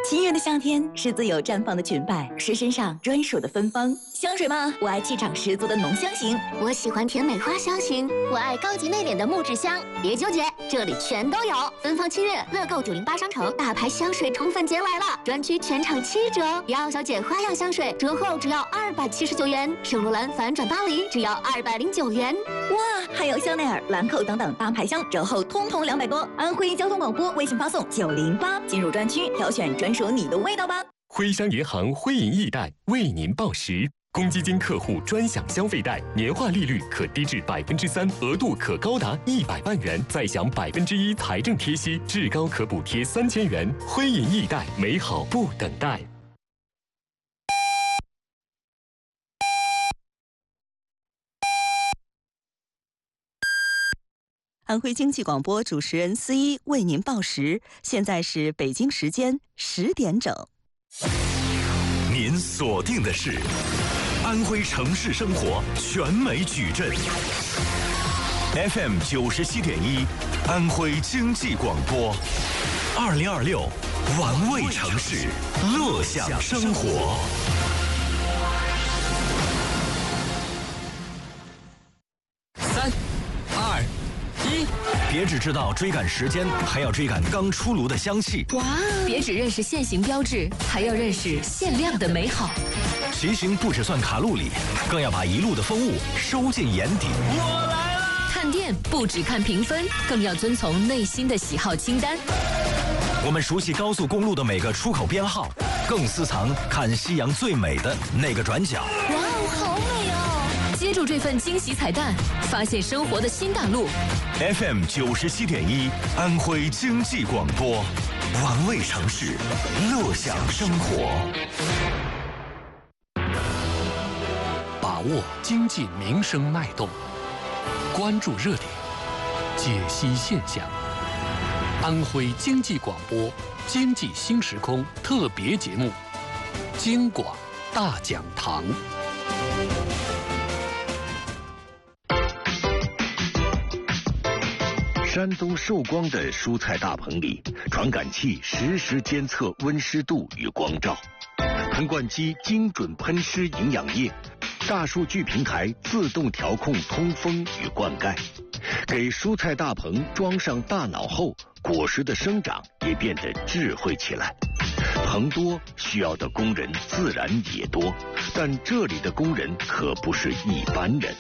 七月的夏天是自由绽放的裙摆，是身上专属的芬芳。香水吗？我爱气场十足的浓香型， 我喜欢甜美花香型，我爱高级内敛的木质香。别纠结，这里全都有。芬芳7月，乐购908商城大牌香水宠粉节来了，专区全场7折。迪奥小姐花样香水折后只要279元，圣罗兰反转巴黎只要209元。 哇，还有香奈儿、兰蔻等等大牌香折后通通200多。安徽交通广播微信发送908进入专区，挑选专属你的味道吧。 徽商银行徽银易贷为您报时。公积金客户专享消费贷，年化利率可低至3%，额度可高达100万元，再享1%财政贴息，至高可补贴3000元。徽银易贷，美好不等待。 安徽经济广播主持人思一为您报时，现在是北京时间10点整。 您锁定的是安徽城市生活全美矩阵 FM 97.1，安徽经济广播，2026玩味城市，乐享生活。 3、2、1， 别只知道追赶时间，还要追赶刚出炉的香气。 哇！别只认识限行标志，还要认识限量的美好。 骑行不只算卡路里，更要把一路的风物收进眼底。 我来了！ 看店不只看评分，更要遵从内心的喜好清单。 我们熟悉高速公路的每个出口编号，更私藏看夕阳最美的那个转角。 哇哦，好美哦！接住这份惊喜彩蛋，发现生活的新大陆。 FM 97.1，安徽经济广播，玩味城市，乐享生活。 把握经济民生脉动，关注热点，解析现象。安徽经济广播经济新时空特别节目《经广大讲堂》。 山东寿光的蔬菜大棚里，传感器实时监测温湿度与光照，喷灌机精准喷施营养液，大数据平台自动调控通风与灌溉。给蔬菜大棚装上大脑后，果实的生长也变得智慧起来。棚多，需要的工人自然也多，但这里的工人可不是一般人。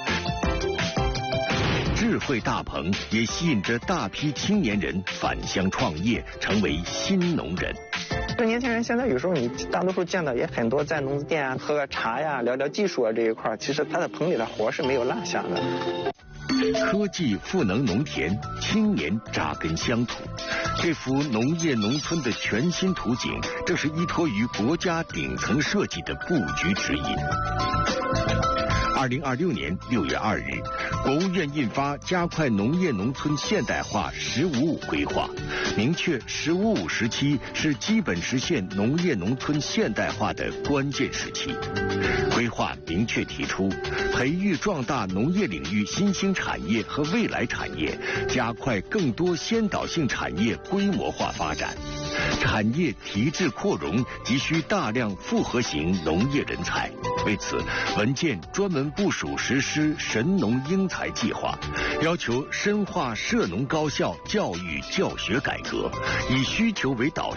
智慧大棚也吸引着大批青年人返乡创业，成为新农人。 这年轻人现在有时候你大多数见到也很多，在农资店啊喝个茶呀，聊聊技术啊这一块，其实他的棚里的活是没有落下的。 科技赋能农田，青年扎根乡土，这幅农业农村的全新图景，正是依托于国家顶层设计的布局指引。2026年6月2日，国务院印发《加快农业农村现代化“15+5”规划》，明确“15+5”时期是基本实现农业农村现代化的关键时期。规划明确提出，培育壮大农业领域新兴产业和未来产业，加快更多先导性产业规模化发展。产业提质扩容急需大量复合型农业人才，为此，文件专门部署实施神农英才计划，要求深化涉农高校教育教学改革，以需求为导向。